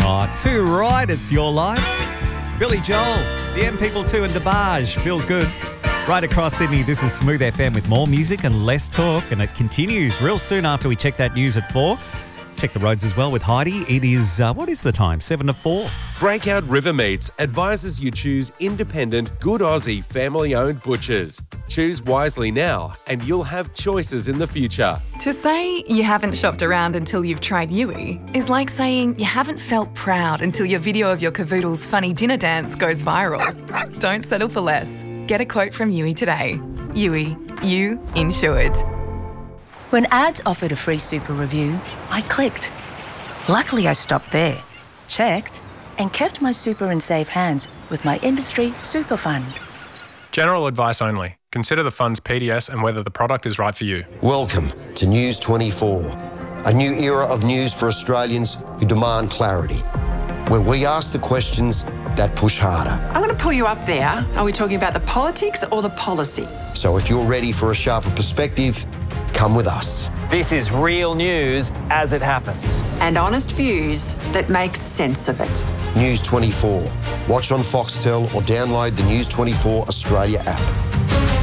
Oh, too right, it's your life. Billy Joel, the M People 2 and DeBarge. Feels good. Right across Sydney, this is Smooth FM with more music and less talk, and it continues real soon after we check that news at 4. Check the roads as well with Heidi. It is, what is the time? 7 to 4. Breakout River Meats advises you choose independent, good Aussie, family-owned butchers. Choose wisely now and you'll have choices in the future. To say you haven't shopped around until you've tried Yui is like saying you haven't felt proud until your video of your cavoodle's funny dinner dance goes viral. Don't settle for less. Get a quote from Yui today. Yui, you insured. When ads offered a free super review, I clicked. Luckily, I stopped there, checked, and kept my super in safe hands with my industry super fund. General advice only. Consider the fund's PDS and whether the product is right for you. Welcome to News 24, a new era of news for Australians who demand clarity, where we ask the questions that push harder. I'm going to pull you up there. Are we talking about the politics or the policy? So if you're ready for a sharper perspective, come with us. This is real news as it happens. And honest views that make sense of it. News 24. Watch on Foxtel or download the News 24 Australia app.